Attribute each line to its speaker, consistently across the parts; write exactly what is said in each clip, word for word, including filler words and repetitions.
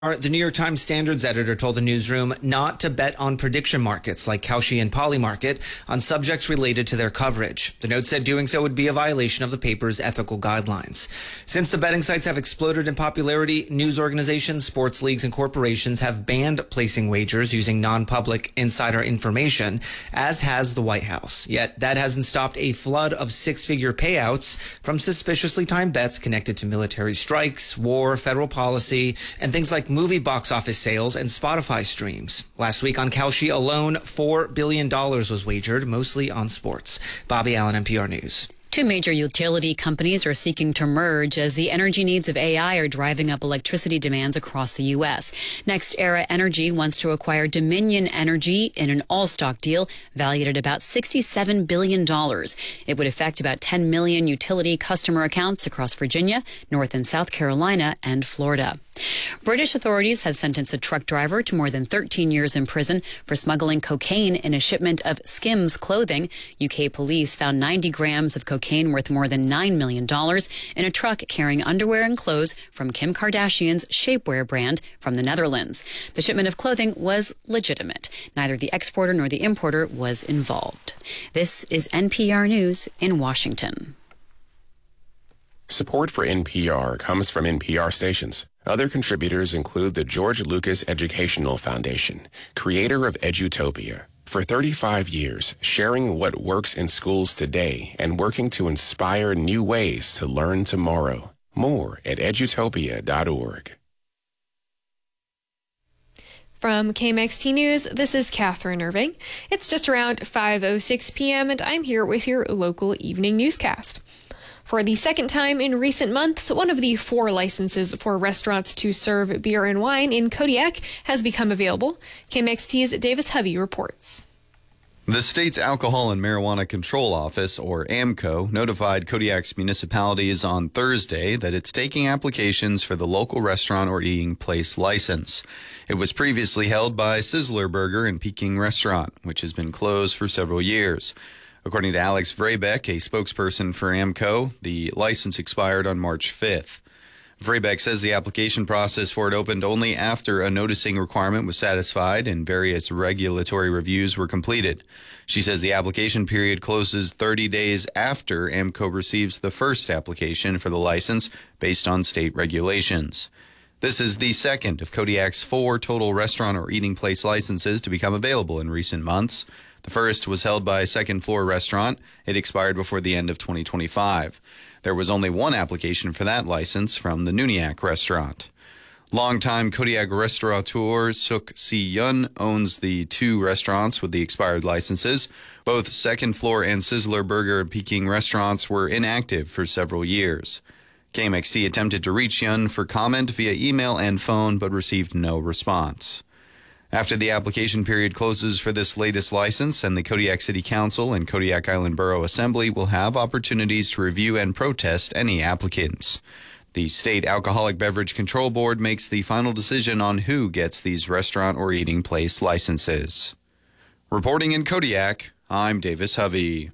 Speaker 1: The New York Times standards editor told the newsroom not to bet on prediction markets like Kalshi and Polymarket on subjects related to their coverage. The note said doing so would be a violation of the paper's ethical guidelines. Since the betting sites have exploded in popularity, news organizations, sports leagues, and corporations have banned placing wagers using non-public insider information, as has the White House. Yet that hasn't stopped a flood of six-figure payouts from suspiciously timed bets connected to military strikes, war, federal policy, and things like movie box office sales and Spotify streams. Last week on Kalshi alone, four billion dollars was wagered, mostly on sports. Bobby Allen, N P R News.
Speaker 2: Two major utility companies are seeking to merge as the energy needs of A I are driving up electricity demands across the U S. NextEra Energy wants to acquire Dominion Energy in an all-stock deal valued at about sixty-seven billion dollars. It would affect about ten million utility customer accounts across Virginia, North and South Carolina, and Florida. British authorities have sentenced a truck driver to more than thirteen years in prison for smuggling cocaine in a shipment of Skims clothing. U K police found ninety grams of cocaine worth more than nine million dollars in a truck carrying underwear and clothes from Kim Kardashian's shapewear brand from the Netherlands. The shipment of clothing was legitimate. Neither the exporter nor the importer was involved. This is N P R News in Washington.
Speaker 3: Support for N P R comes from N P R stations. Other contributors include the George Lucas Educational Foundation, creator of Edutopia. For thirty-five years, sharing what works in schools today and working to inspire new ways to learn tomorrow. More at edutopia dot org.
Speaker 4: From K M X T News, this is Catherine Irving. It's just around five oh six p.m. and I'm here with your local evening newscast. For the second time in recent months, one of the four licenses for restaurants to serve beer and wine in Kodiak has become available. K M X T's Davis Hovey reports.
Speaker 5: The state's Alcohol and Marijuana Control Office, or AMCO, notified Kodiak's municipalities on Thursday that it's taking applications for the local restaurant or eating place license. It was previously held by Sizzler Burger and Peking Restaurant, which has been closed for several years. According to Alex Vrebeck, a spokesperson for AMCO, the license expired on March fifth. Vrebeck says the application process for it opened only after a noticing requirement was satisfied and various regulatory reviews were completed. She says the application period closes thirty days after AMCO receives the first application for the license based on state regulations. This is the second of Kodiak's four total restaurant or eating place licenses to become available in recent months. The first was held by Second Floor Restaurant. It expired before the end of twenty twenty-five. There was only one application for that license from the Nuniak Restaurant. Longtime Kodiak restaurateur Suk Si Yun owns the two restaurants with the expired licenses. Both Second Floor and Sizzler Burger and Peking Restaurants were inactive for several years. K M X T attempted to reach Yun for comment via email and phone, but received no response. After the application period closes for this latest license, and the Kodiak City Council and Kodiak Island Borough Assembly will have opportunities to review and protest any applicants. The State Alcoholic Beverage Control Board makes the final decision on who gets these restaurant or eating place licenses. Reporting in Kodiak, I'm Davis Hovey.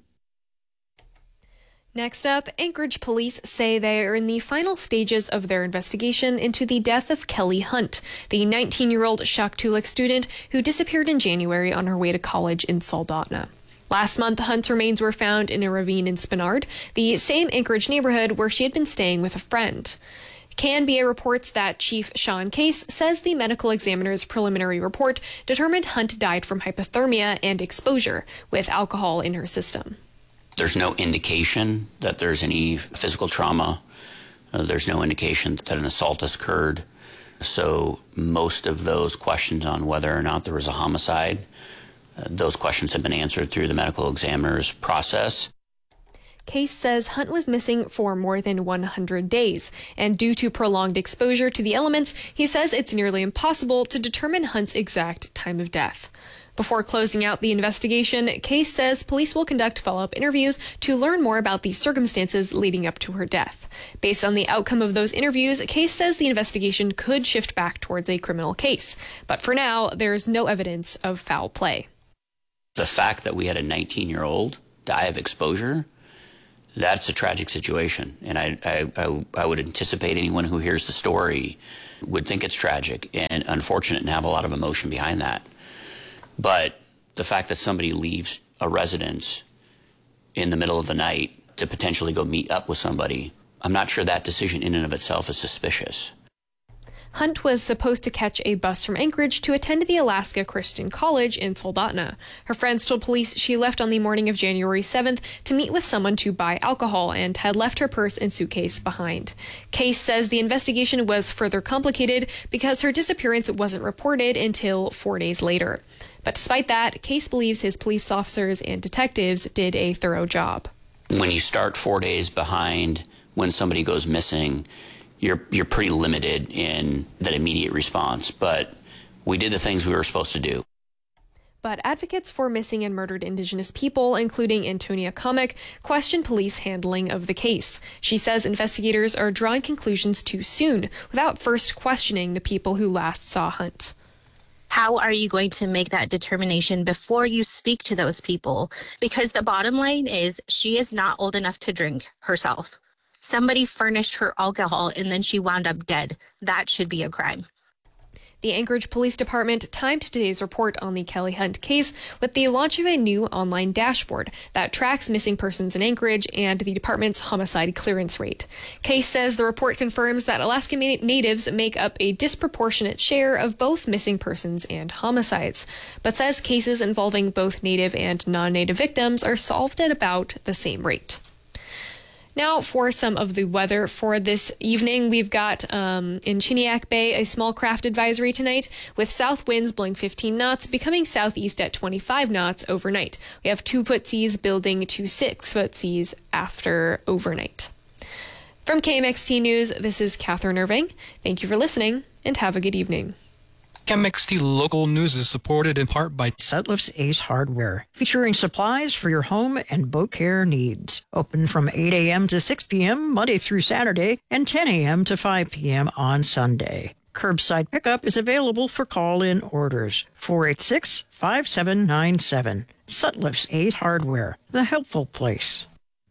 Speaker 4: Next up, Anchorage police say they are in the final stages of their investigation into the death of Kelly Hunt, the nineteen-year-old Shaktoolik student who disappeared in January on her way to college in Soldotna. Last month, Hunt's remains were found in a ravine in Spenard, the same Anchorage neighborhood where she had been staying with a friend. K N B A reports that Chief Sean Case says the medical examiner's preliminary report determined Hunt died from hypothermia and exposure with alcohol in her system.
Speaker 6: There's no indication that there's any physical trauma. Uh, there's no indication that an assault has occurred. So most of those questions on whether or not there was a homicide, uh, those questions have been answered through the medical examiner's process.
Speaker 4: Case says Hunt was missing for more than one hundred days, and due to prolonged exposure to the elements, he says it's nearly impossible to determine Hunt's exact time of death. Before closing out the investigation, Case says police will conduct follow-up interviews to learn more about the circumstances leading up to her death. Based on the outcome of those interviews, Case says the investigation could shift back towards a criminal case. But for now, there's no evidence of foul play.
Speaker 6: The fact that we had a nineteen-year-old die of exposure, that's a tragic situation. And I, I, I, I would anticipate anyone who hears the story would think it's tragic and unfortunate and have a lot of emotion behind that. But the fact that somebody leaves a residence in the middle of the night to potentially go meet up with somebody, I'm not sure that decision in and of itself is suspicious.
Speaker 4: Hunt was supposed to catch a bus from Anchorage to attend the Alaska Christian College in Soldotna. Her friends told police she left on the morning of January seventh to meet with someone to buy alcohol and had left her purse and suitcase behind. Case says the investigation was further complicated because her disappearance wasn't reported until four days later. But despite that, Case believes his police officers and detectives did a thorough job.
Speaker 6: When you start four days behind when somebody goes missing, you're you're pretty limited in that immediate response. But we did the things we were supposed to do.
Speaker 4: But advocates for missing and murdered Indigenous people, including Antonia Comic, question police handling of the case. She says investigators are drawing conclusions too soon, without first questioning the people who last saw Hunt.
Speaker 7: How are you going to make that determination before you speak to those people? Because the bottom line is she is not old enough to drink herself. Somebody furnished her alcohol and then she wound up dead. That should be a crime.
Speaker 4: The Anchorage Police Department timed today's report on the Kelly Hunt case with the launch of a new online dashboard that tracks missing persons in Anchorage and the department's homicide clearance rate. Case says the report confirms that Alaska natives make up a disproportionate share of both missing persons and homicides, but says cases involving both native and non-native victims are solved at about the same rate. Now for some of the weather for this evening, we've got um, in Chiniak Bay a small craft advisory tonight with south winds blowing fifteen knots, becoming southeast at twenty-five knots overnight. We have two foot seas building to six foot seas after overnight. From K M X T News, this is Catherine Irving. Thank you for listening and have a good evening.
Speaker 8: K M X T Local News is supported in part by
Speaker 9: Sutliff's Ace Hardware, featuring supplies for your home and boat care needs. Open from eight a.m. to six p.m. Monday through Saturday and ten a.m. to five p.m. on Sunday. Curbside pickup is available for call-in orders. four eight six, five seven nine seven. Sutliff's Ace Hardware, the helpful place.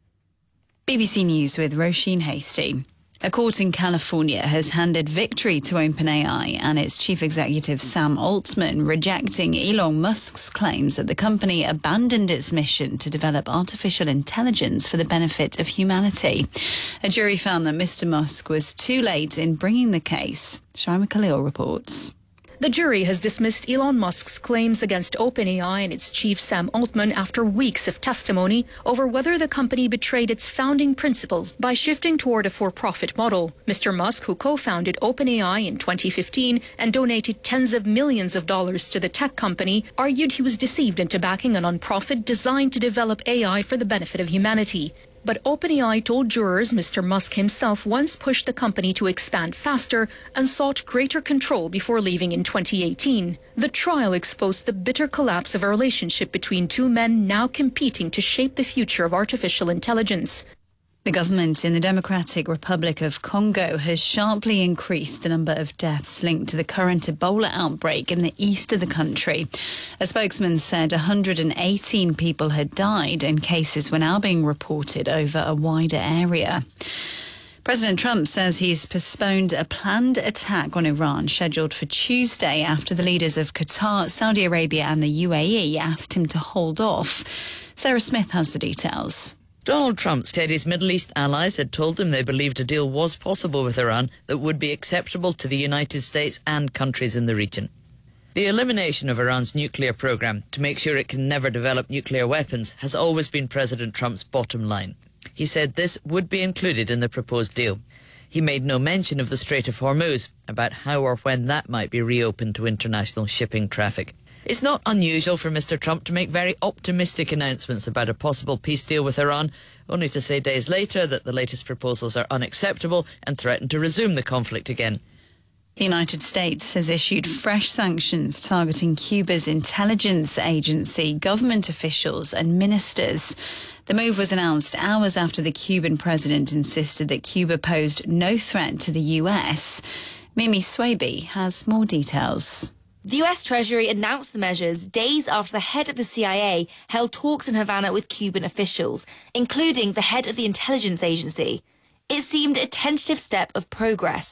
Speaker 10: B B C News with Roisin Hasty. A court in California has handed victory to OpenAI and its chief executive Sam Altman, rejecting Elon Musk's claims that the company abandoned its mission to develop artificial intelligence for the benefit of humanity. A jury found that Mister Musk was too late in bringing the case. Shaima Khalil reports.
Speaker 11: The jury has dismissed Elon Musk's claims against OpenAI and its chief Sam Altman after weeks of testimony over whether the company betrayed its founding principles by shifting toward a for-profit model. Mister Musk, who co-founded OpenAI in twenty fifteen and donated tens of millions of dollars to the tech company, argued he was deceived into backing a nonprofit designed to develop A I for the benefit of humanity. But OpenAI told jurors Mister Musk himself once pushed the company to expand faster and sought greater control before leaving in twenty eighteen. The trial exposed the bitter collapse of a relationship between two men now competing to shape the future of artificial intelligence.
Speaker 10: The government in the Democratic Republic of Congo has sharply increased the number of deaths linked to the current Ebola outbreak in the east of the country. A spokesman said one hundred eighteen people had died and cases were now being reported over a wider area. President Trump says he's postponed a planned attack on Iran scheduled for Tuesday after the leaders of Qatar, Saudi Arabia and the U A E asked him to hold off. Sarah Smith has the details.
Speaker 12: Donald Trump said his Middle East allies had told him they believed a deal was possible with Iran that would be acceptable to the United States and countries in the region. The elimination of Iran's nuclear program to make sure it can never develop nuclear weapons has always been President Trump's bottom line. He said this would be included in the proposed deal. He made no mention of the Strait of Hormuz, about how or when that might be reopened to international shipping traffic. It's not unusual for Mister Trump to make very optimistic announcements about a possible peace deal with Iran, only to say days later that the latest proposals are unacceptable and threaten to resume the conflict again.
Speaker 10: The United States has issued fresh sanctions targeting Cuba's intelligence agency, government officials and ministers. The move was announced hours after the Cuban president insisted that Cuba posed no threat to the U S. Mimi Swaby has more details.
Speaker 13: The U S Treasury announced the measures days after the head of the C I A held talks in Havana with Cuban officials, including the head of the intelligence agency. It seemed a tentative step of progress.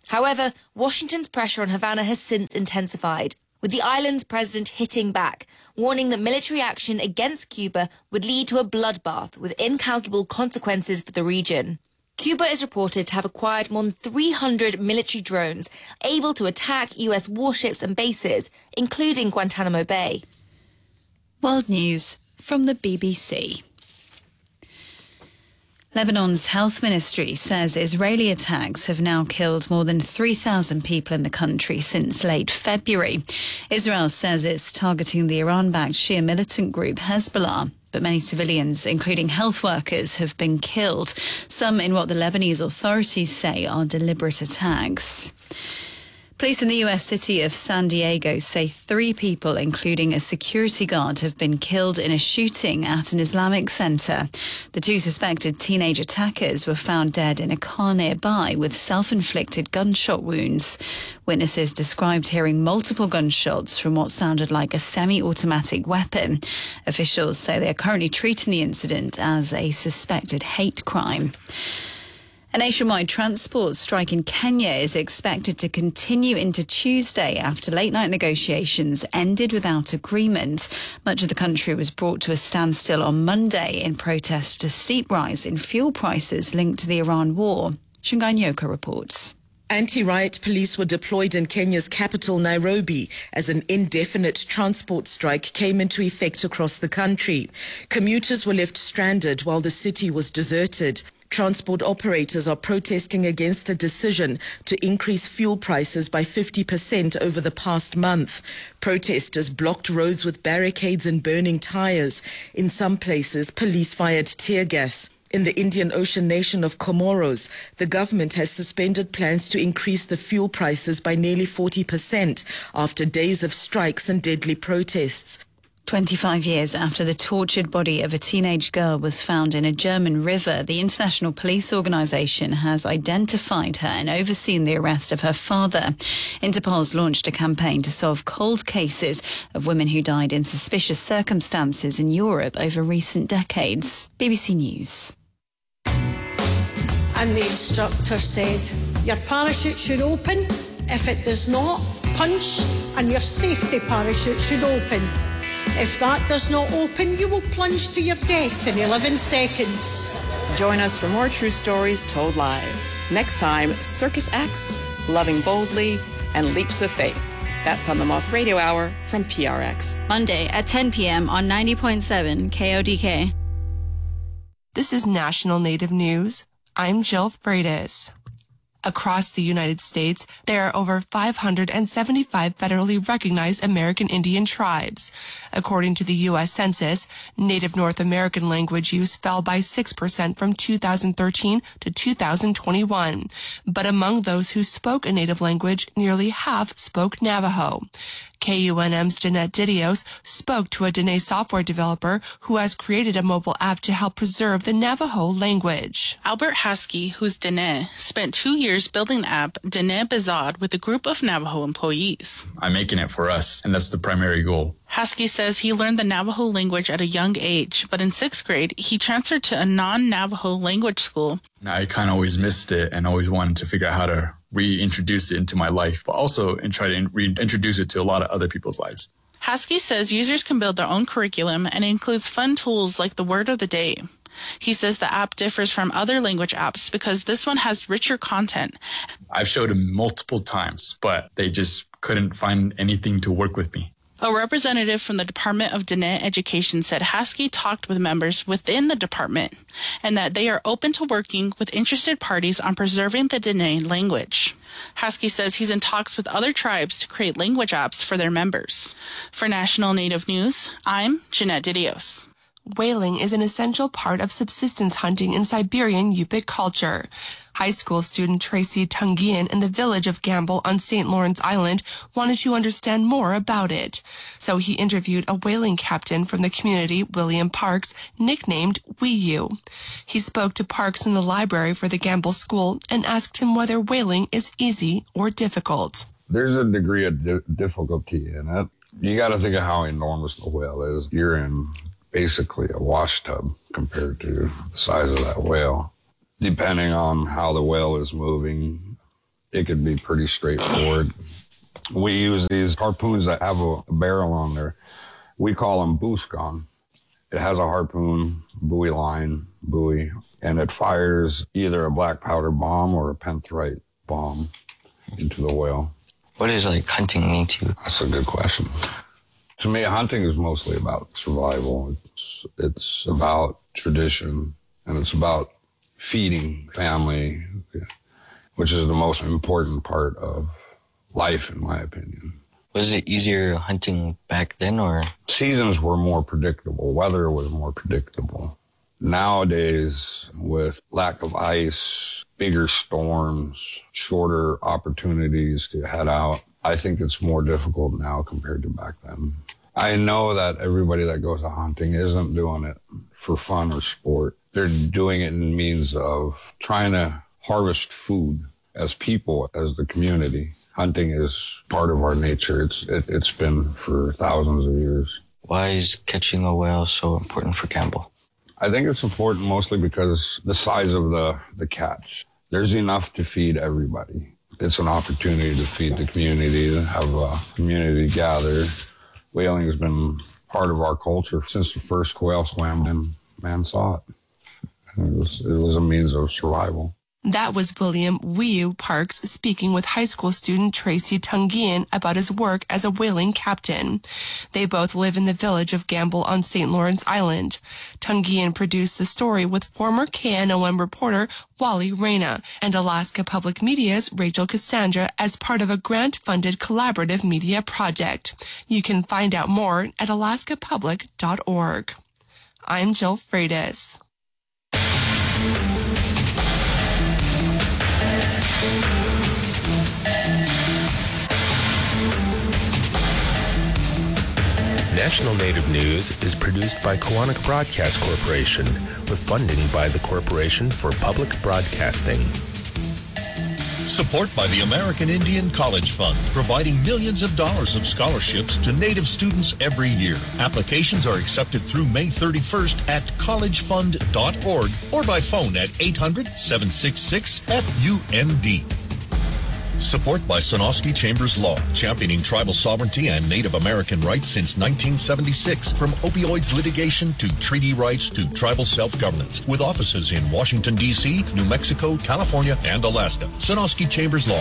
Speaker 13: However, Washington's pressure on Havana has since intensified, with the island's president hitting back, warning that military action against Cuba would lead to a bloodbath with incalculable consequences for the region. Cuba is reported to have acquired more than three hundred military drones able to attack U S warships and bases, including Guantanamo Bay.
Speaker 10: World News from the B B C. Lebanon's health ministry says Israeli attacks have now killed more than three thousand people in the country since late February. Israel says it's targeting the Iran-backed Shia militant group Hezbollah, but many civilians, including health workers, have been killed, some in what the Lebanese authorities say are deliberate attacks. Police in the U S city of San Diego say three people, including a security guard, have been killed in a shooting at an Islamic center. The two suspected teenage attackers were found dead in a car nearby with self-inflicted gunshot wounds. Witnesses described hearing multiple gunshots from what sounded like a semi-automatic weapon. Officials say they are currently treating the incident as a suspected hate crime. A nationwide transport strike in Kenya is expected to continue into Tuesday after late-night negotiations ended without agreement. Much of the country was brought to a standstill on Monday in protest to a steep rise in fuel prices linked to the Iran war. Shangai Nyoka reports.
Speaker 14: Anti-riot police were deployed in Kenya's capital, Nairobi, as an indefinite transport strike came into effect across the country. Commuters were left stranded while the city was deserted. Transport operators are protesting against a decision to increase fuel prices by fifty percent over the past month. Protesters blocked roads with barricades and burning tires. In some places, police fired tear gas. In the Indian Ocean nation of Comoros, the government has suspended plans to increase the fuel prices by nearly forty percent after days of strikes and deadly protests.
Speaker 10: twenty-five years after the tortured body of a teenage girl was found in a German river, the International Police Organization has identified her and overseen the arrest of her father. Interpol's launched a campaign to solve cold cases of women who died in suspicious circumstances in Europe over recent decades. B B C News.
Speaker 15: And the instructor said, your parachute should open. If it does not, punch and your safety parachute should open. If that does not open, you will plunge to your death in eleven seconds.
Speaker 16: Join us for more true stories told live. Next time, Circus X, Loving Boldly, and Leaps of Faith. That's on the Moth Radio Hour from P R X.
Speaker 17: Monday at ten p.m. on ninety point seven K O D K.
Speaker 18: This is National Native News. I'm Jill Freitas. Across the United States, there are over five hundred seventy-five federally recognized American Indian tribes. According to the U S Census, Native North American language use fell by six percent from two thousand thirteen to two thousand twenty-one. But among those who spoke a native language, nearly half spoke Navajo. K U N M's Jeanette Didios spoke to a Dene software developer who has created a mobile app to help preserve the Navajo language.
Speaker 19: Albert Haskey, who's Dene, spent two years building the app Dene Bezod with a group of Navajo employees.
Speaker 20: I'm making it for us, and that's the primary goal.
Speaker 19: Haskey says he learned the Navajo language at a young age, but in sixth grade, he transferred to a non-Navajo language school.
Speaker 20: I kind of always missed it and always wanted to figure out how to reintroduce it into my life, but also and try to reintroduce it to a lot of other people's lives.
Speaker 19: Haskey says users can build their own curriculum and includes fun tools like the word of the day. He says the app differs from other language apps because this one has richer content.
Speaker 20: I've showed them multiple times, but they just couldn't find anything to work with me.
Speaker 19: A representative from the Department of Dene Education said Haskey talked with members within the department and that they are open to working with interested parties on preserving the Dene language. Haskey says he's in talks with other tribes to create language apps for their members. For National Native News, I'm Jeanette Didios.
Speaker 18: Whaling is an essential part of subsistence hunting in Siberian Yupik culture. High school student Tracy Tungian in the village of Gamble on Saint Lawrence Island wanted to understand more about it. So he interviewed a whaling captain from the community, William Parks, nicknamed Wee You. He spoke to Parks in the library for the Gamble School and asked him whether whaling is easy or difficult.
Speaker 21: There's a degree of di- difficulty in it. You got to think of how enormous the whale is. You're in basically a wash tub compared to the size of that whale. Depending on how the whale is moving, it could be pretty straightforward. We use these harpoons that have a barrel on there. We call them Buscon. It has a harpoon, buoy line, buoy, and it fires either a black powder bomb or a penthrite bomb into the whale.
Speaker 1: What does like hunting mean to you?
Speaker 21: That's a good question. To me, hunting is mostly about survival. It's, it's about tradition, and it's about feeding family, which is the most important part of life, in my opinion.
Speaker 1: Was it easier hunting back then, or?
Speaker 21: Seasons were more predictable. Weather was more predictable. Nowadays, with lack of ice, bigger storms, shorter opportunities to head out, I think it's more difficult now compared to back then. I know that everybody that goes out hunting isn't doing it for fun or sport. They're doing it in means of trying to harvest food as people, as the community. Hunting is part of our nature. It's it, it's been for thousands of years.
Speaker 1: Why is catching a whale so important for Campbell?
Speaker 21: I think it's important mostly because the size of the, the catch. There's enough to feed everybody. It's an opportunity to feed the community, to have a community gather. Whaling has been part of our culture since the first whale swam in. Man saw it. It was, it was a means of survival.
Speaker 18: That was William Wiu Parks speaking with high school student Tracy Tungian about his work as a whaling captain. They both live in the village of Gamble on Saint Lawrence Island. Tungian produced the story with former K N O M reporter Wally Reyna and Alaska Public Media's Rachel Cassandra as part of a grant-funded collaborative media project. You can find out more at alaska public dot org. I'm Jill Freitas.
Speaker 22: National Native News is produced by Koahnic Broadcast Corporation with funding by the Corporation for Public Broadcasting.
Speaker 23: Support by the American Indian College Fund, providing millions of dollars of scholarships to Native students every year. Applications are accepted through May thirty-first at college fund dot org or by phone at eight hundred, seven six six, F U N D. Support by Sonosky Chambers Law, championing tribal sovereignty and Native American rights since nineteen seventy-six. From opioids litigation to treaty rights to tribal self-governance. With offices in Washington, D C, New Mexico, California, and Alaska. Sonosky Chambers Law.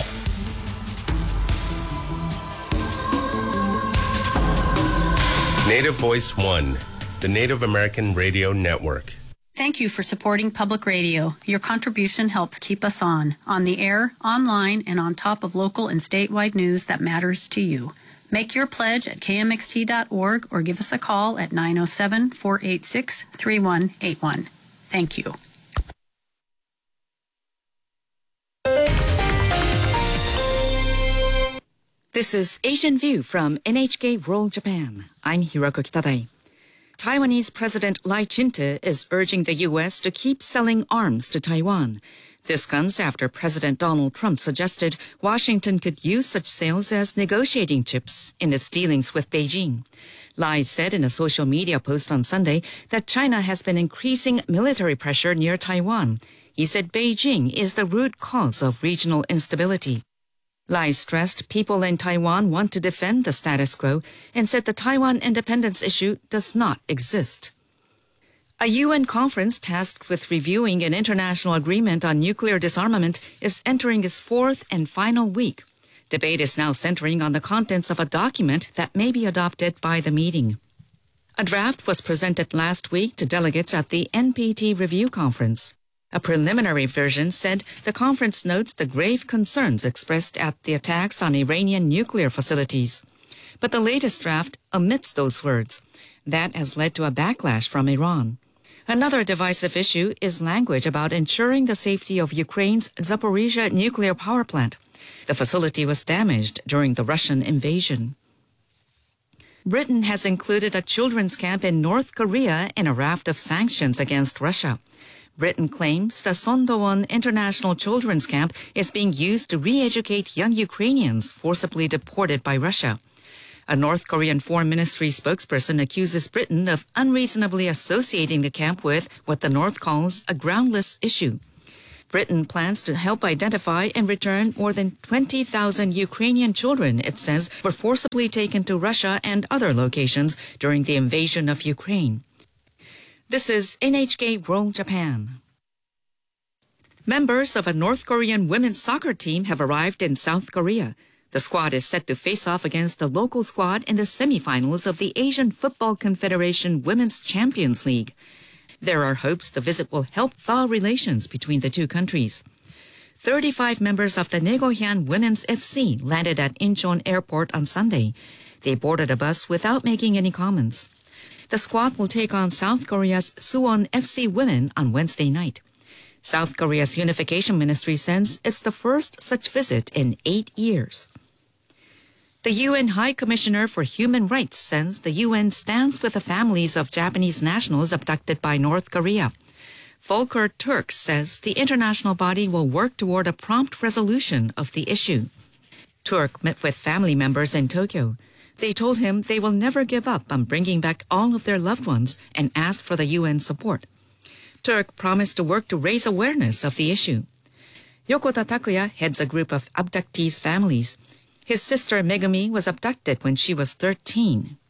Speaker 22: Native Voice One, the Native American Radio Network.
Speaker 24: Thank you for supporting public radio. Your contribution helps keep us on, on the air, online, and on top of local and statewide news that matters to you. Make your pledge at K M X T dot org or give us a call at nine oh seven, four eight six, three one eight one. Thank you.
Speaker 25: This is Asian View from N H K World Japan. I'm Hiroko Kitadai. Taiwanese President Lai Ching-te is urging the U S to keep selling arms to Taiwan. This comes after President Donald Trump suggested Washington could use such sales as negotiating chips in its dealings with Beijing. Lai said in a social media post on Sunday that China has been increasing military pressure near Taiwan. He said Beijing is the root cause of regional instability. Lai stressed people in Taiwan want to defend the status quo and said the Taiwan independence issue does not exist. A U N conference tasked with reviewing an international agreement on nuclear disarmament is entering its fourth and final week. Debate is now centering on the contents of a document that may be adopted by the meeting. A draft was presented last week to delegates at the N P T Review Conference. A preliminary version said the conference notes the grave concerns expressed at the attacks on Iranian nuclear facilities. But the latest draft omits those words. That has led to a backlash from Iran. Another divisive issue is language about ensuring the safety of Ukraine's Zaporizhzhia nuclear power plant. The facility was damaged during the Russian invasion. Britain has included a children's camp in North Korea in a raft of sanctions against Russia. Britain claims the Sondowon International Children's Camp is being used to re-educate young Ukrainians forcibly deported by Russia. A North Korean Foreign Ministry spokesperson accuses Britain of unreasonably associating the camp with what the North calls a groundless issue. Britain plans to help identify and return more than twenty thousand Ukrainian children, it says, were forcibly taken to Russia and other locations during the invasion of Ukraine. This is N H K World Japan. Members of a North Korean women's soccer team have arrived in South Korea. The squad is set to face off against a local squad in the semifinals of the Asian Football Confederation Women's Champions League. There are hopes the visit will help thaw relations between the two countries. thirty-five members of the Nagoyan Women's F C landed at Incheon Airport on Sunday. They boarded a bus without making any comments. The squad will take on South Korea's Suwon F C Women on Wednesday night. South Korea's Unification Ministry says it's the first such visit in eight years. The U N High Commissioner for Human Rights says the U N stands with the families of Japanese nationals abducted by North Korea. Volker Turk says the international body will work toward a prompt resolution of the issue. Turk met with family members in Tokyo. They told him they will never give up on bringing back all of their loved ones and asked for the U N support. Turk promised to work to raise awareness of the issue. Yokota Takuya heads a group of abductees' families. His sister Megumi was abducted when she was thirteen.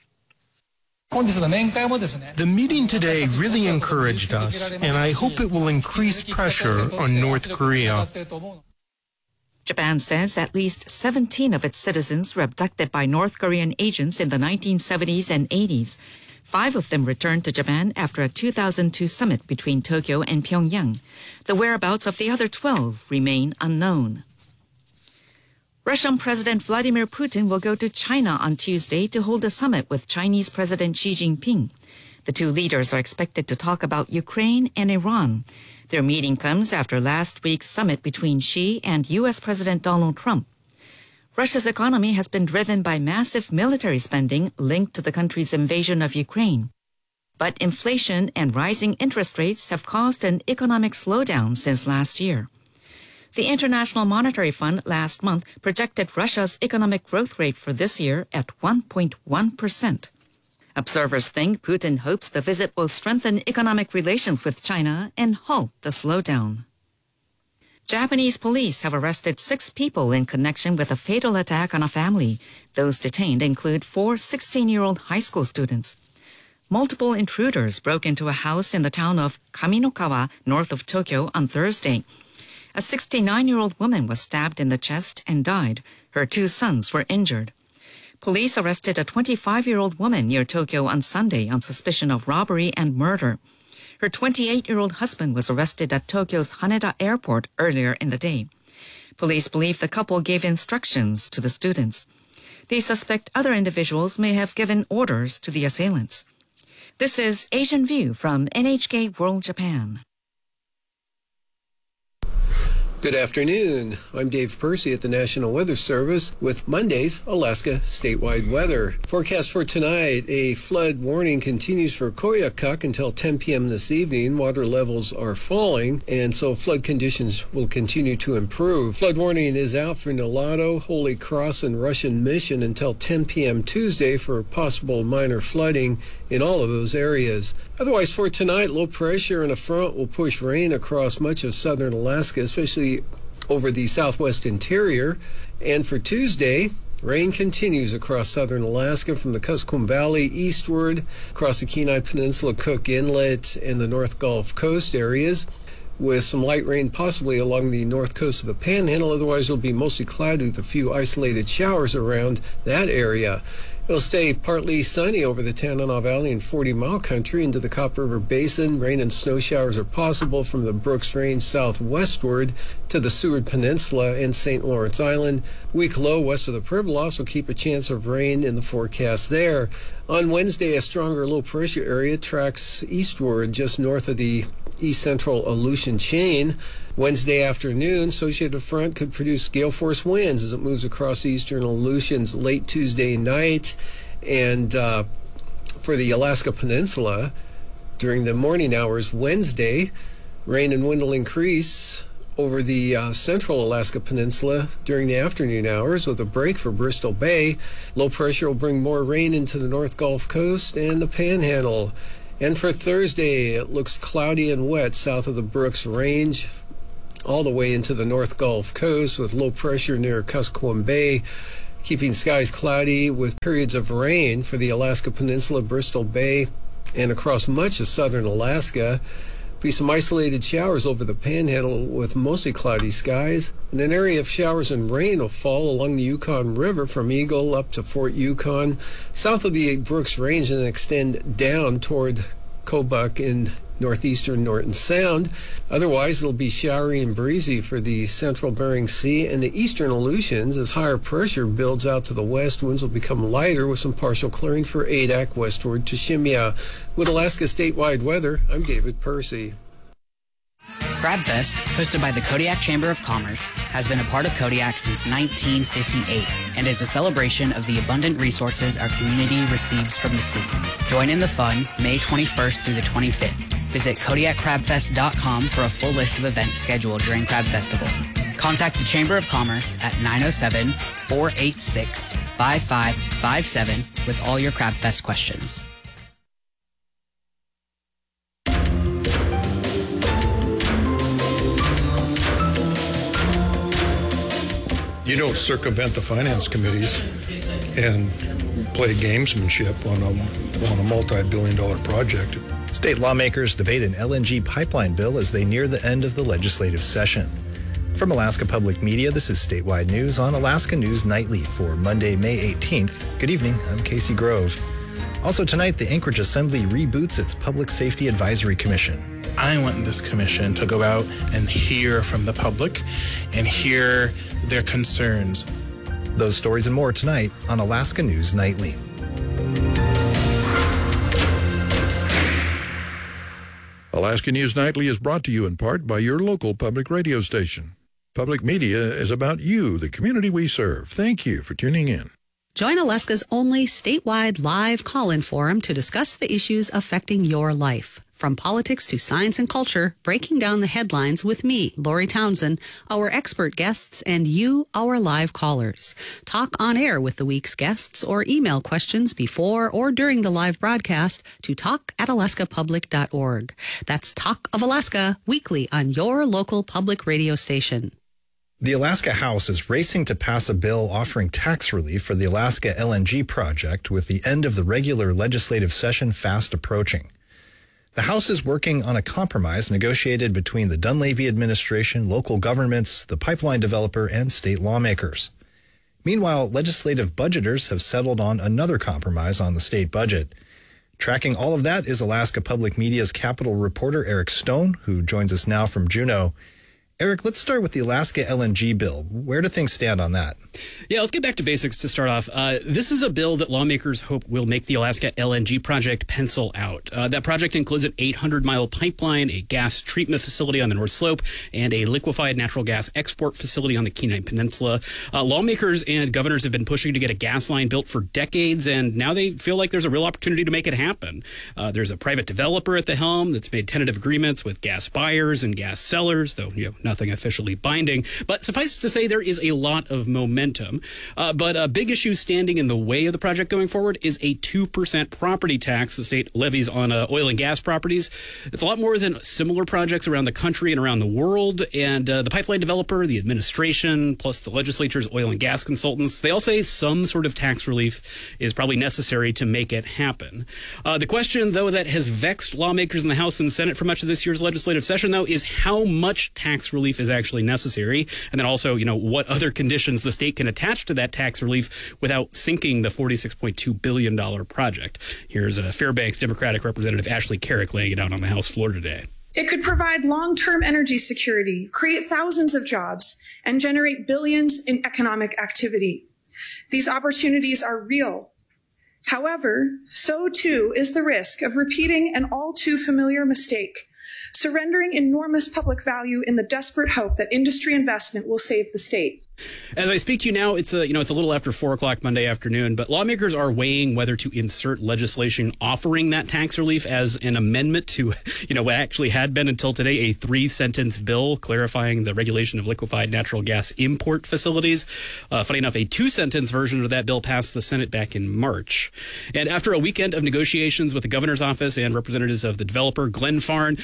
Speaker 22: The meeting today really encouraged us, and I hope it will increase pressure on North Korea.
Speaker 25: Japan says at least seventeen of its citizens were abducted by North Korean agents in the nineteen seventies and eighties. Five of them returned to Japan after a two thousand two summit between Tokyo and Pyongyang. The whereabouts of the other twelve remain unknown. Russian President Vladimir Putin will go to China on Tuesday to hold a summit with Chinese President Xi Jinping. The two leaders are expected to talk about Ukraine and Iran. Their meeting comes after last week's summit between Xi and U S President Donald Trump. Russia's economy has been driven by massive military spending linked to the country's invasion of Ukraine. But inflation and rising interest rates have caused an economic slowdown since last year. The International Monetary Fund last month projected Russia's economic growth rate for this year at one point one percent. Observers think Putin hopes the visit will strengthen economic relations with China and halt the slowdown. Japanese police have arrested six people in connection with a fatal attack on a family. Those detained include four sixteen-year-old high school students. Multiple intruders broke into a house in the town of Kaminokawa, north of Tokyo, on Thursday. A sixty-nine-year-old woman was stabbed in the chest and died. Her two sons were injured. Police arrested a twenty-five-year-old woman near Tokyo on Sunday on suspicion of robbery and murder. Her twenty-eight-year-old husband was arrested at Tokyo's Haneda Airport earlier in the day. Police believe the couple gave instructions to the students. They suspect other individuals may have given orders to the assailants. This is Asian View from N H K World Japan.
Speaker 2: Good afternoon. I'm Dave Percy at the National Weather Service with Monday's Alaska statewide weather. Forecast for tonight, a flood warning continues for Koyukuk until ten p.m. this evening. Water levels are falling, and so flood conditions will continue to improve. Flood warning is out for Nulato, Holy Cross, and Russian Mission until ten p.m. Tuesday for possible minor flooding in all of those areas. Otherwise, for tonight, low pressure and a front will push rain across much of southern Alaska, especially over the southwest interior. And for Tuesday, rain continues across southern Alaska from the Kuskokwim Valley eastward, across the Kenai Peninsula, Cook Inlet, and the North Gulf Coast areas, with some light rain possibly along the north coast of the Panhandle. Otherwise, it'll be mostly cloudy with a few isolated showers around that area. It'll stay partly sunny over the Tanana Valley and forty mile country into the Copper River Basin. Rain and snow showers are possible from the Brooks Range southwestward to the Seward Peninsula and Saint Lawrence Island. Weak low west of the Pribilofs will keep a chance of rain in the forecast there. On Wednesday, a stronger low pressure area tracks eastward just north of the east central Aleutian chain. Wednesday afternoon, Associated Front could produce gale force winds as it moves across eastern Aleutians late Tuesday night. And uh, for the Alaska Peninsula, during the morning hours Wednesday, rain and wind will increase over the uh, central Alaska Peninsula during the afternoon hours with a break for Bristol Bay. Low pressure will bring more rain into the North Gulf Coast and the Panhandle. And for Thursday, it looks cloudy and wet south of the Brooks Range. all the way into the North Gulf Coast with low pressure near Kuskokwim Bay, keeping skies cloudy with periods of rain for the Alaska Peninsula, Bristol Bay, and across much of southern Alaska. Be some isolated showers over the Panhandle with mostly cloudy skies. And an area of showers and rain will fall along the Yukon River from Eagle up to Fort Yukon, south of the Brooks Range, and then extend down toward Kobuk in northeastern Norton Sound. Otherwise, it'll be showery and breezy for the central Bering Sea and the eastern Aleutians. As higher pressure builds out to the west, winds will become lighter with some partial clearing for Adak westward to Shemya. With Alaska statewide weather, I'm David Percy.
Speaker 3: CrabFest, hosted by the Kodiak Chamber of Commerce, has been a part of Kodiak since nineteen fifty-eight and is a celebration of the abundant resources our community receives from the sea. Join in the fun May twenty-first through the twenty-fifth. Visit Kodiak Crab Fest dot com for a full list of events scheduled during Crab Festival. Contact the Chamber of Commerce at nine oh seven, four eight six, five five five seven with all your CrabFest questions.
Speaker 4: You don't circumvent the finance committees and play gamesmanship on a, on a multi-billion dollar project.
Speaker 5: State lawmakers debate an L N G pipeline bill as they near the end of the legislative session. From Alaska Public Media, this is Statewide News on Alaska News Nightly for Monday, May eighteenth. Good evening, I'm Casey Grove. Also tonight, the Anchorage Assembly reboots its Public Safety Advisory Commission.
Speaker 6: I want this commission to go out and hear from the public and hear their concerns.
Speaker 5: Those stories and more tonight on Alaska News Nightly.
Speaker 7: Alaska News Nightly is brought to you in part by your local public radio station. Public media is about you, the community we serve. Thank you for tuning in.
Speaker 26: Join Alaska's only statewide live call-in forum to discuss the issues affecting your life. From politics to science and culture, breaking down the headlines with me, Lori Townsend, our expert guests, and you, our live callers. Talk on air with the week's guests or email questions before or during the live broadcast to talk at alaska public dot org. That's Talk of Alaska, weekly on your local public radio station.
Speaker 5: The Alaska House is racing to pass a bill offering tax relief for the Alaska L N G project with the end of the regular legislative session fast approaching. The House is working on a compromise negotiated between the Dunleavy administration, local governments, the pipeline developer, and state lawmakers. Meanwhile, legislative budgeters have settled on another compromise on the state budget. Tracking all of that is Alaska Public Media's Capitol reporter Eric Stone, who joins us now from Juneau. Eric, let's start with the Alaska L N G bill. Where do things stand on that?
Speaker 27: Yeah, let's get back to basics to start off. Uh, this is a bill that lawmakers hope will make the Alaska L N G project pencil out. Uh, that project includes an eight hundred mile pipeline, a gas treatment facility on the North Slope, and a liquefied natural gas export facility on the Kenai Peninsula. Uh, lawmakers and governors have been pushing to get a gas line built for decades, and now they feel like there's a real opportunity to make it happen. Uh, there's a private developer at the helm that's made tentative agreements with gas buyers and gas sellers, though you know, nothing officially binding. But suffice to say, there is a lot of momentum. Uh, but a big issue standing in the way of the project going forward is a two percent property tax the state levies on uh, oil and gas properties. It's a lot more than similar projects around the country and around the world. And uh, the pipeline developer, the administration, plus the legislature's oil and gas consultants, they all say some sort of tax relief is probably necessary to make it happen. Uh, the question, though, that has vexed lawmakers in the House and Senate for much of this year's legislative session, though, is how much tax relief is actually necessary. And then also, you know, what other conditions the state can attach to that tax relief without sinking the forty-six point two billion dollars project. Here's uh, Fairbanks Democratic Representative Ashley Carrick laying it out on the House floor today.
Speaker 28: It could provide long-term energy security, create thousands of jobs, and generate billions in economic activity. These opportunities are real. However, so too is the risk of repeating an all too familiar mistake, surrendering enormous public value in the desperate hope that industry investment will save the state.
Speaker 27: As I speak to you now, it's a, you know, it's a little after four o'clock Monday afternoon, but lawmakers are weighing whether to insert legislation offering that tax relief as an amendment to, you know, what actually had been until today a three-sentence bill clarifying the regulation of liquefied natural gas import facilities. Uh, funny enough, a two-sentence version of that bill passed the Senate back in March. And after a weekend of negotiations with the governor's office and representatives of the developer, Glenfarne, uh,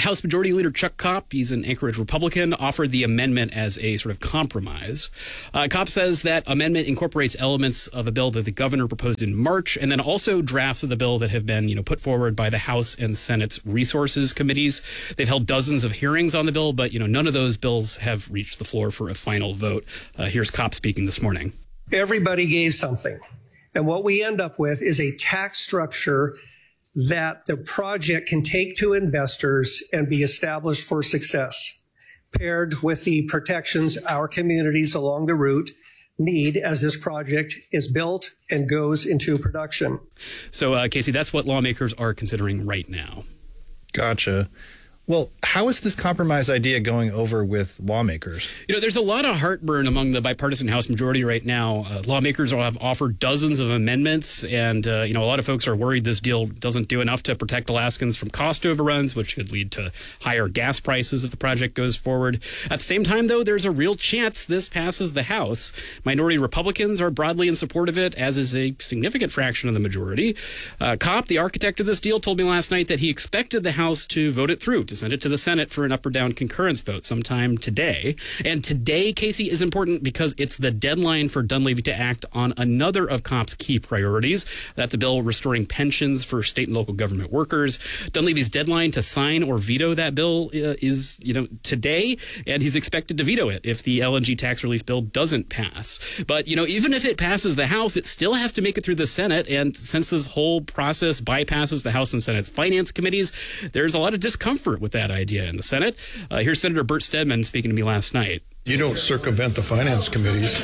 Speaker 27: House Majority Leader Chuck Kopp, he's an Anchorage Republican, offered the amendment as a sort of compromise. Uh, Kopp says that amendment incorporates elements of a bill that the governor proposed in March, and then also drafts of the bill that have been, you know, put forward by the House and Senate's resources committees. They've held dozens of hearings on the bill, but, you know, none of those bills have reached the floor for a final vote. Uh, here's Kopp speaking this morning.
Speaker 8: Everybody gave something. And what we end up with is a tax structure that the project can take to investors and be established for success, paired with the protections our communities along the route need as this project is built and goes into production.
Speaker 27: So, uh, Casey, that's what lawmakers are considering right now.
Speaker 5: Gotcha. Well, how is this compromise idea going over with lawmakers?
Speaker 27: You know, there's a lot of heartburn among the bipartisan House majority right now. Uh, lawmakers have offered dozens of amendments, and, uh, you know, a lot of folks are worried this deal doesn't do enough to protect Alaskans from cost overruns, which could lead to higher gas prices if the project goes forward. At the same time, though, there's a real chance this passes the House. Minority Republicans are broadly in support of it, as is a significant fraction of the majority. Uh, Kopp, the architect of this deal, told me last night that he expected the House to vote it through, to send it to the Senate for an up or down concurrence vote sometime today. And today, Casey, is important because it's the deadline for Dunleavy to act on another of Kopp's key priorities. That's a bill restoring pensions for state and local government workers. Dunleavy's deadline to sign or veto that bill uh, is, you know, today, and he's expected to veto it if the L N G tax relief bill doesn't pass. But, you know, even if it passes the House, it still has to make it through the Senate. And since this whole process bypasses the House and Senate's finance committees, there's a lot of discomfort with that idea in the Senate. Uh, here's Senator Bert Stedman speaking to me last night.
Speaker 4: You don't circumvent the finance committees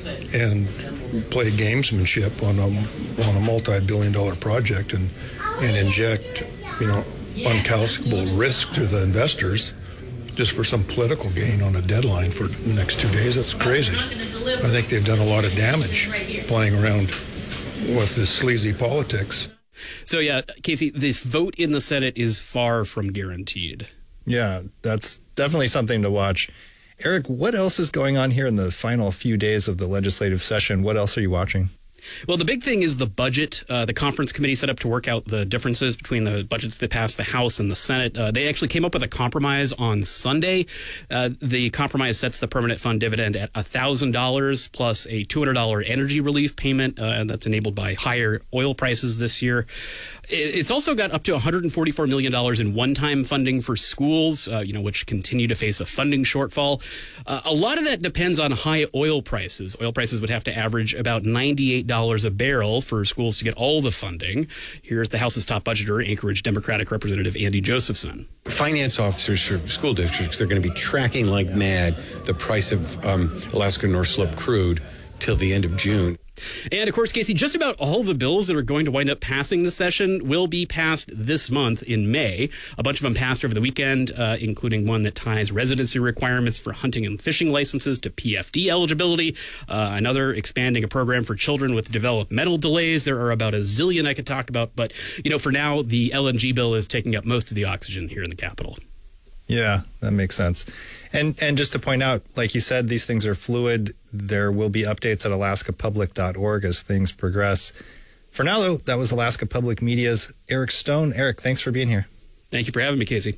Speaker 4: and play gamesmanship on a on a multi-billion dollar project and and inject, you know, uncalculable risk to the investors just for some political gain on a deadline for the next two days. That's crazy. I think they've done a lot of damage playing around with this sleazy politics.
Speaker 27: So, yeah, Casey, the vote in the Senate is far from guaranteed.
Speaker 5: Yeah, that's definitely something to watch. Eric, what else is going on here in the final few days of the legislative session? What else are you watching?
Speaker 27: Well, the big thing is the budget. Uh, the conference committee set up to work out the differences between the budgets that passed the House and the Senate. Uh, they actually came up with a compromise on Sunday. Uh, the compromise sets the permanent fund dividend at one thousand dollars plus a two hundred dollars energy relief payment uh, that's enabled by higher oil prices this year. It's also got up to one hundred forty-four million dollars in one-time funding for schools, uh, you know, which continue to face a funding shortfall. Uh, a lot of that depends on high oil prices. Oil prices would have to average about ninety-eight dollars a barrel for schools to get all the funding. Here's the House's top budgeter, Anchorage Democratic Representative Andy Josephson.
Speaker 9: Finance officers for school districts, they're going to be tracking like mad the price of um, Alaska North Slope crude till the end of June.
Speaker 27: And, of course, Casey, just about all the bills that are going to wind up passing the session will be passed this month in May. A bunch of them passed over the weekend, uh, including one that ties residency requirements for hunting and fishing licenses to P F D eligibility. Uh, another expanding a program for children with developmental delays. There are about a zillion I could talk about. But, you know, for now, the L N G bill is taking up most of the oxygen here in the Capitol.
Speaker 5: Yeah, that makes sense. And and just to point out, like you said, these things are fluid. There will be updates at alaska public dot org as things progress. For now, though, that was Alaska Public Media's Eric Stone. Eric, thanks for being here.
Speaker 27: Thank you for having me, Casey.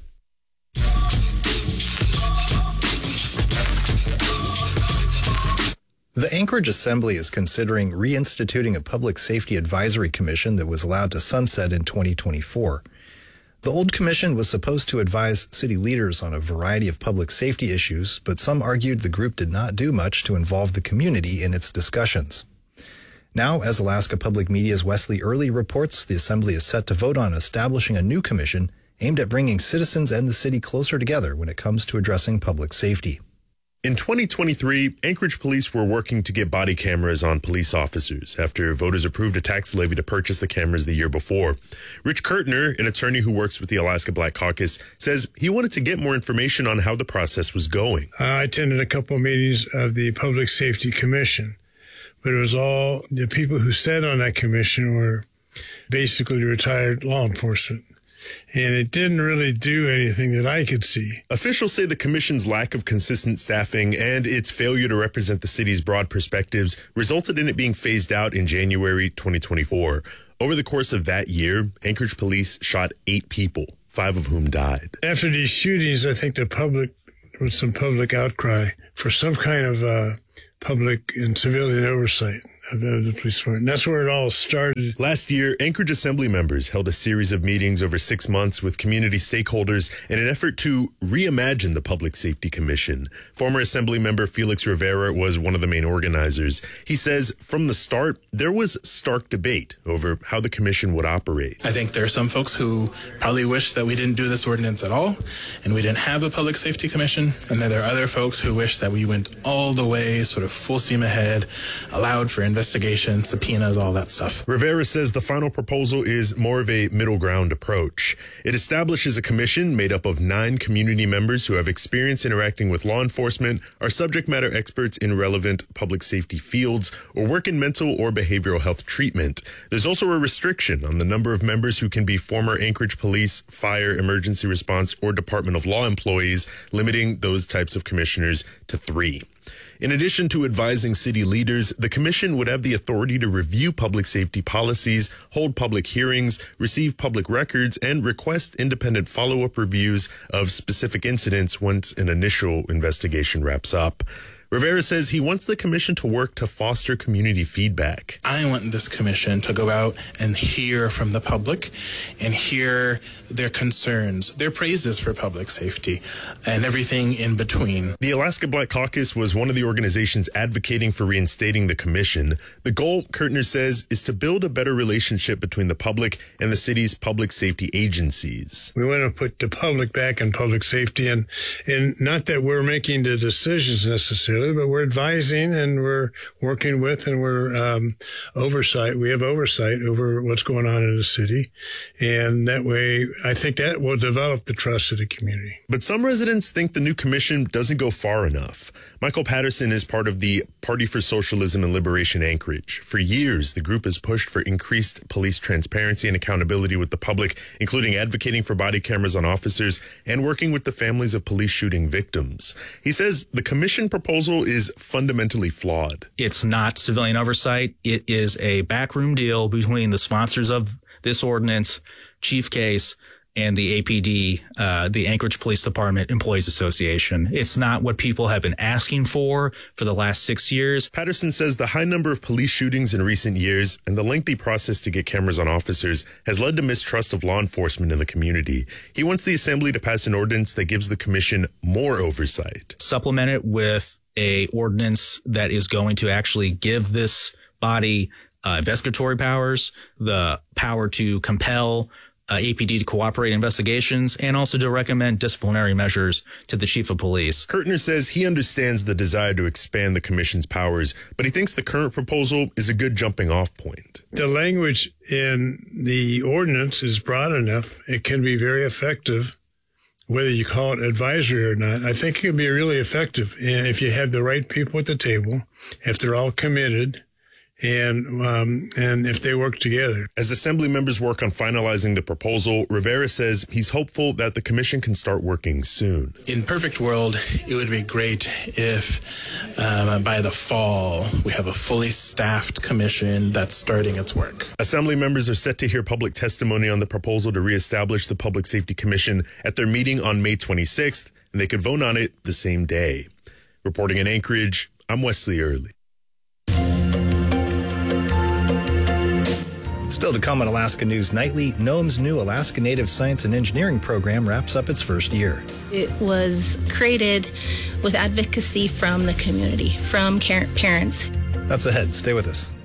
Speaker 5: The Anchorage Assembly is considering reinstituting a public safety advisory commission that was allowed to sunset in twenty twenty-four. The old commission was supposed to advise city leaders on a variety of public safety issues, but some argued the group did not do much to involve the community in its discussions. Now, as Alaska Public Media's Wesley Early reports, the Assembly is set to vote on establishing a new commission aimed at bringing citizens and the city closer together when it comes to addressing public safety.
Speaker 10: In twenty twenty-three, Anchorage police were working to get body cameras on police officers after voters approved a tax levy to purchase the cameras the year before. Rich Kurtner, an attorney who works with the Alaska Black Caucus, says he wanted to get more information on how the process was going.
Speaker 11: I attended a couple of meetings of the Public Safety Commission, but it was all the people who sat on that commission were basically retired law enforcement. And it didn't really do anything that I could see.
Speaker 10: Officials say the commission's lack of consistent staffing and its failure to represent the city's broad perspectives resulted in it being phased out in January twenty twenty-four. Over the course of that year, Anchorage police shot eight people. five of whom died.
Speaker 11: After these shootings, I think the public, there was some public outcry for some kind of uh, public and civilian oversight of the police department. And that's where it all started.
Speaker 10: Last year, Anchorage Assembly members held a series of meetings over six months with community stakeholders in an effort to reimagine the Public Safety Commission. Former Assembly member Felix Rivera was one of the main organizers. He says from the start, there was stark debate over how the commission would operate.
Speaker 6: I think there are some folks who probably wish that we didn't do this ordinance at all and we didn't have a Public Safety Commission. And then there are other folks who wish that we went all the way, sort of full steam ahead, allowed for investigation, subpoenas, all that stuff.
Speaker 10: Rivera says the final proposal is more of a middle ground approach. It establishes a commission made up of nine community members who have experience interacting with law enforcement, are subject matter experts in relevant public safety fields, or work in mental or behavioral health treatment. There's also a restriction on the number of members who can be former Anchorage Police, Fire, Emergency Response, or Department of Law employees, limiting those types of commissioners to three. In addition to advising city leaders, the commission would have the authority to review public safety policies, hold public hearings, receive public records, and request independent follow-up reviews of specific incidents once an initial investigation wraps up. Rivera says he wants the commission to work to foster community feedback.
Speaker 6: I want this commission to go out and hear from the public and hear their concerns, their praises for public safety, and everything in between.
Speaker 10: The Alaska Black Caucus was one of the organizations advocating for reinstating the commission. The goal, Kurtner says, is to build a better relationship between the public and the city's public safety agencies.
Speaker 11: We want to put the public back in public safety, and, and not that we're making the decisions necessarily, but we're advising and we're working with and we're um, oversight. We have oversight over what's going on in the city. And that way, I think that will develop the trust of the community.
Speaker 10: But some residents think the new commission doesn't go far enough. Michael Patterson is part of the Party for Socialism and Liberation Anchorage. For years, the group has pushed for increased police transparency and accountability with the public, including advocating for body cameras on officers and working with the families of police shooting victims. He says the commission proposal is fundamentally flawed.
Speaker 12: It's not civilian oversight. It is a backroom deal between the sponsors of this ordinance, Chief Case, and the A P D, uh, the Anchorage Police Department Employees Association. It's not what people have been asking for for the last six years.
Speaker 10: Patterson says the high number of police shootings in recent years and the lengthy process to get cameras on officers has led to mistrust of law enforcement in the community. He wants the Assembly to pass an ordinance that gives the commission more oversight.
Speaker 12: Supplement it with a ordinance that is going to actually give this body uh, investigatory powers, the power to compel uh, A P D to cooperate in investigations, and also to recommend disciplinary measures to the chief of police.
Speaker 10: Kurtner says he understands the desire to expand the commission's powers, but he thinks the current proposal is a good jumping off point.
Speaker 11: The language in the ordinance is broad enough. It can be very effective. Whether you call it advisory or not, I think it can be really effective if you have the right people at the table, if they're all committed, and um, and if they work together.
Speaker 10: As Assembly members work on finalizing the proposal, Rivera says he's hopeful that the commission can start working soon.
Speaker 6: In perfect world, it would be great if um, by the fall we have a fully staffed commission that's starting its work.
Speaker 10: Assembly members are set to hear public testimony on the proposal to reestablish the Public Safety Commission at their meeting on May twenty-sixth, and they could vote on it the same day. Reporting in Anchorage, I'm Wesley Early.
Speaker 5: Still to come on Alaska News Nightly, NOAA's new Alaska Native Science and Engineering program wraps up its first year.
Speaker 13: It was created with advocacy from the community, from parents.
Speaker 5: That's ahead. Stay with us.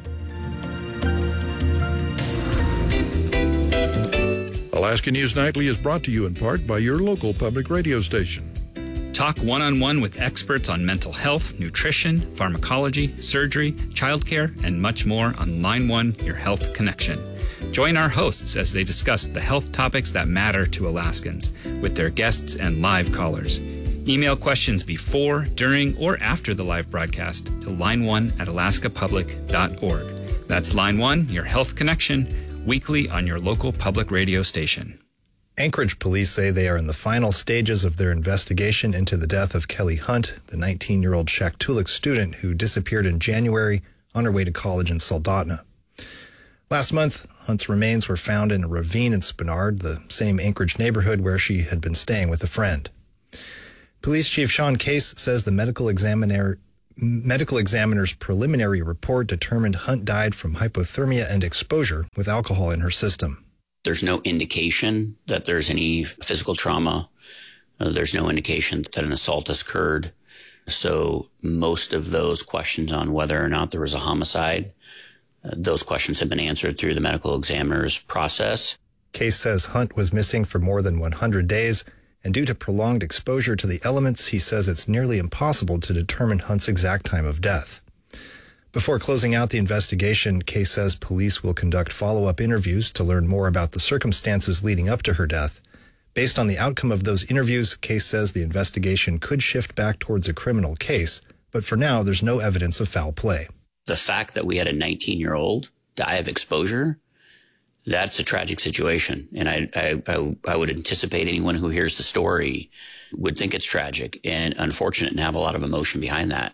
Speaker 7: Alaska News Nightly is brought to you in part by your local public radio station.
Speaker 14: Talk one-on-one with experts on mental health, nutrition, pharmacology, surgery, childcare, and much more on Line One, Your Health Connection. Join our hosts as they discuss the health topics that matter to Alaskans with their guests and live callers. Email questions before, during, or after the live broadcast to line one at alaska public dot org. That's Line One, Your Health Connection, weekly on your local public radio station.
Speaker 5: Anchorage police say they are in the final stages of their investigation into the death of Kelly Hunt, the nineteen-year-old Shaktoolik student who disappeared in January on her way to college in Soldotna. Last month, Hunt's remains were found in a ravine in Spenard, the same Anchorage neighborhood where she had been staying with a friend. Police Chief Sean Case says the medical examiner medical examiner's preliminary report determined Hunt died from hypothermia and exposure with alcohol in her system.
Speaker 1: There's no indication that there's any physical trauma. Uh, there's no indication that an assault has occurred. So most of those questions on whether or not there was a homicide, uh, those questions have been answered through the medical examiner's process.
Speaker 5: Case says Hunt was missing for more than one hundred days, and due to prolonged exposure to the elements, he says it's nearly impossible to determine Hunt's exact time of death. Before closing out the investigation, Case says police will conduct follow-up interviews to learn more about the circumstances leading up to her death. Based on the outcome of those interviews, Case says the investigation could shift back towards a criminal case, but for now, there's no evidence of foul play.
Speaker 1: The fact that we had a nineteen-year-old die of exposure, that's a tragic situation. And I, I, I, I would anticipate anyone who hears the story would think it's tragic and unfortunate and have a lot of emotion behind that.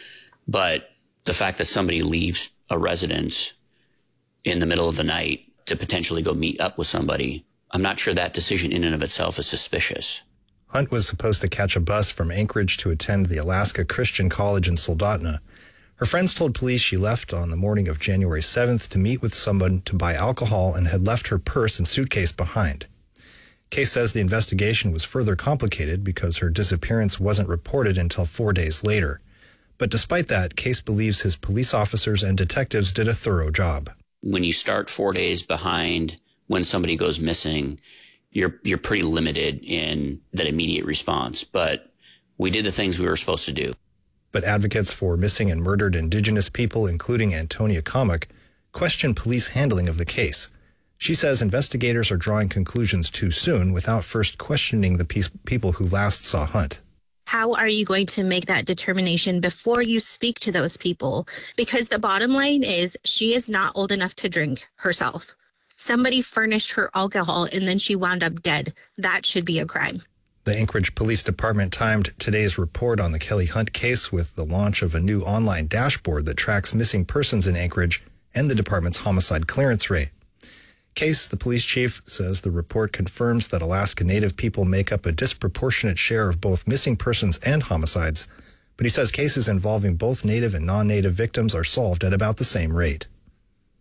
Speaker 1: But the fact that somebody leaves a residence in the middle of the night to potentially go meet up with somebody, I'm not sure that decision in and of itself is suspicious.
Speaker 5: Hunt was supposed to catch a bus from Anchorage to attend the Alaska Christian College in Soldotna. Her friends told police she left on the morning of January seventh to meet with someone to buy alcohol and had left her purse and suitcase behind. Case says the investigation was further complicated because her disappearance wasn't reported until four days later. But despite that, Case believes his police officers and detectives did a thorough job.
Speaker 1: When you start four days behind when somebody goes missing, you're you're pretty limited in that immediate response. But we did the things we were supposed to do.
Speaker 5: But advocates for missing and murdered Indigenous people, including Antonia Comic, question police handling of the case. She says investigators are drawing conclusions too soon without first questioning the piece, people who last saw Hunt.
Speaker 15: How are you going to make that determination before you speak to those people? Because the bottom line is she is not old enough to drink herself. Somebody furnished her alcohol and then she wound up dead. That should be a crime.
Speaker 5: The Anchorage Police Department timed today's report on the Kelly Hunt case with the launch of a new online dashboard that tracks missing persons in Anchorage and the department's homicide clearance rate. Case, the police chief, says the report confirms that Alaska Native people make up a disproportionate share of both missing persons and homicides, but he says cases involving both Native and non-Native victims are solved at about the same rate.